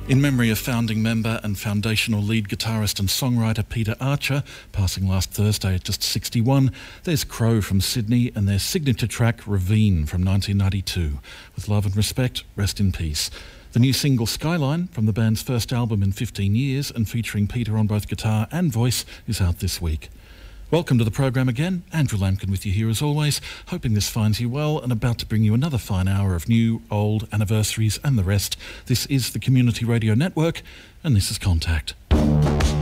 In memory of founding member and foundational lead guitarist and songwriter Peter Archer, passing last Thursday at just 61, there's Crow from Sydney and their signature track Ravine from 1992. With love and respect, rest in peace. The new single Skyline, from the band's first album in 15 years and featuring Peter on both guitar and voice, is out this week. Welcome to the program again. Andrew Lampkin with you here as always, hoping this finds you well and about to bring you another fine hour of new, old, anniversaries and the rest. This is the Community Radio Network and this is Contact.